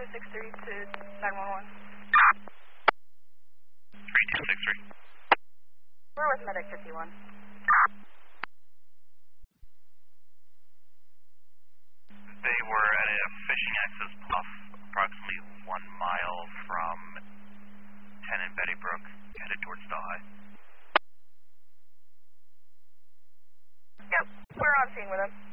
3263 to 911. 3263. We're with Medic 51. They were at a fishing access off approximately 1 mile from 10 and Betty Brook, headed towards Delhi. Yep, we're on scene with them.